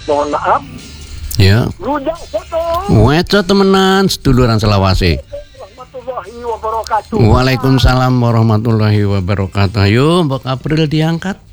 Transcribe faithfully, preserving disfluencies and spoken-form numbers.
Mohon maaf. Ya. Rujak soto. Weco temenan seduluran selawase. Warahmatullahi wabarakatuh. Waalaikumsalam warahmatullahi wabarakatuh. Ayo Mbak April diangkat.